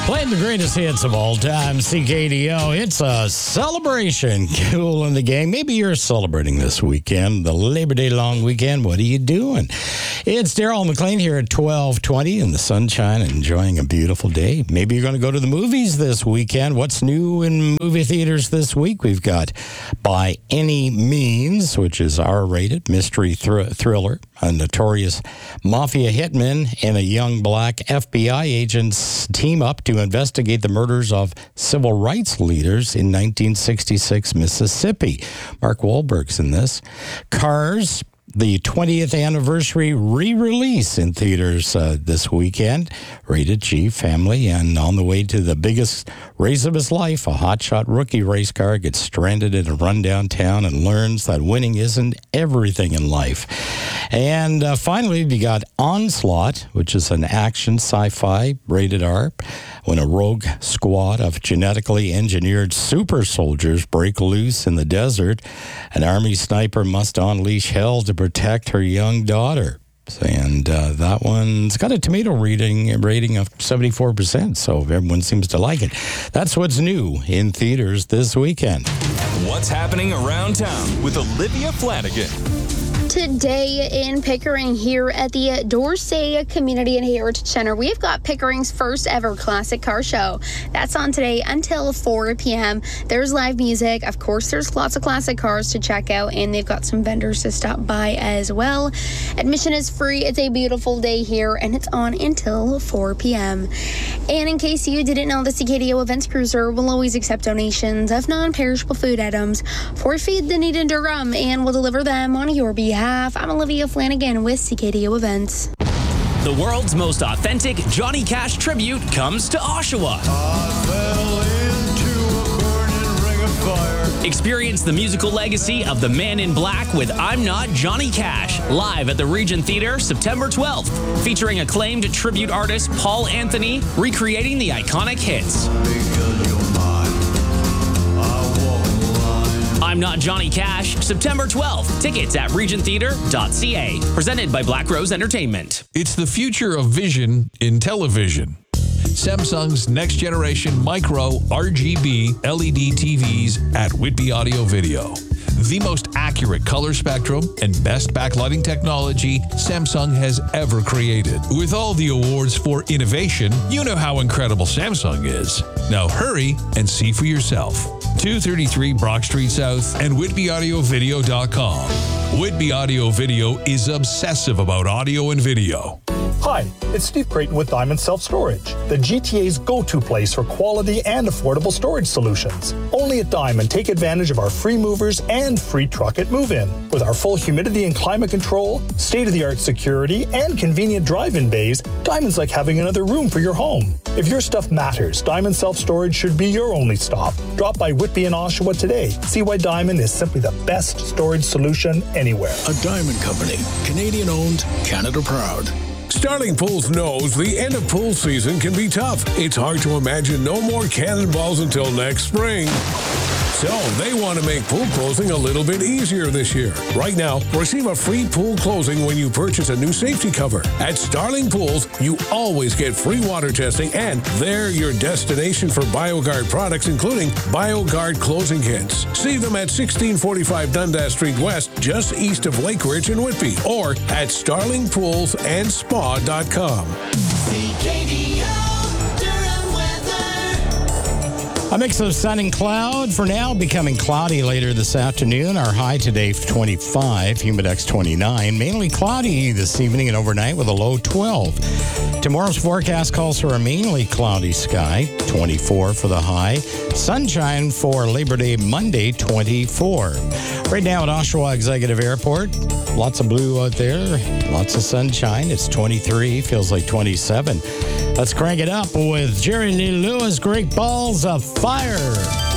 Playing the greatest hits of all time, CKDO. It's a celebration. Cool in the gang. Maybe you're celebrating this weekend, the Labor Day long weekend. What are you doing? It's Daryl McLean here at 12:20 in the sunshine, enjoying a beautiful day. Maybe you're going to go to the movies this weekend. What's new in movie theaters this week? We've got By Any Means, which is R-rated mystery thriller. A notorious mafia hitman and a young black FBI agent team up to investigate the murders of civil rights leaders in 1966 Mississippi. Mark Wahlberg's in this. Cars, the 20th anniversary re-release in theaters this weekend. Rated G, family, and on the way to the biggest race of his life, a hotshot rookie race car gets stranded in a rundown town and learns that winning isn't everything in life. And finally, we got Onslaught, which is an action sci-fi rated R, when a rogue squad of genetically engineered super soldiers break loose in the desert. An army sniper must unleash hell to protect her young daughter. And that one's got a tomato rating of 74%, so everyone seems to like it. That's what's new in theaters this weekend. What's happening around town with Olivia Flanagan. Today in Pickering here at the Dorsey Community and Heritage Center, we've got Pickering's first ever classic car show. That's on today until 4 p.m. There's live music. Of course, there's lots of classic cars to check out, and they've got some vendors to stop by as well. Admission is free. It's a beautiful day here, and it's on until 4 p.m. And in case you didn't know, the CKDO Events Cruiser will always accept donations of non-perishable food items for Feed the Need in Durham, and will deliver them on your behalf. I'm Olivia Flanagan with CKDO Events. The world's most authentic Johnny Cash tribute comes to Oshawa. Experience the musical legacy of the Man in Black with I'm Not Johnny Cash, live at the Regent Theatre September 12th, featuring acclaimed tribute artist Paul Anthony recreating the iconic hits. I'm Not Johnny Cash, September 12th. Tickets at regenttheatre.ca. Presented by Black Rose Entertainment. It's the future of vision in television. Samsung's next generation micro RGB LED TVs at Whitby Audio Video. The most accurate color spectrum and best backlighting technology Samsung has ever created. With all the awards for innovation, you know how incredible Samsung is. Now hurry and see for yourself. 233 Brock Street South and WhitbyAudioVideo.com. Whitby Audio Video is obsessive about audio and video. Hi, it's Steve Creighton with Diamond Self Storage, the GTA's go-to place for quality and affordable storage solutions. Only at Diamond, take advantage of our free movers and free truck at move-in. With our full humidity and climate control, state-of-the-art security, and convenient drive-in bays, Diamond's like having another room for your home. If your stuff matters, Diamond Self Storage should be your only stop. Drop by Whitby and Oshawa today. See why Diamond is simply the best storage solution anywhere. A Diamond Company, Canadian-owned, Canada proud. Starling Pools knows the end of pool season can be tough. It's hard to imagine no more cannonballs until next spring. So they want to make pool closing a little bit easier this year. Right now, receive a free pool closing when you purchase a new safety cover. At Starling Pools, you always get free water testing, and they're your destination for BioGuard products, including BioGuard closing kits. See them at 1645 Dundas Street West, just east of Lake Ridge in Whitby, or at starlingpoolsandspa.com. A mix of sun and cloud for now, becoming cloudy later this afternoon. Our high today 25, humidex 29. Mainly cloudy this evening and overnight with a low 12. Tomorrow's forecast calls for a mainly cloudy sky, 24 for the high. Sunshine for Labor Day Monday, 24. Right now at Oshawa Executive Airport, lots of blue out there, lots of sunshine. It's 23, feels like 27. Let's crank it up with Jerry Lee Lewis, Great Balls of Fire.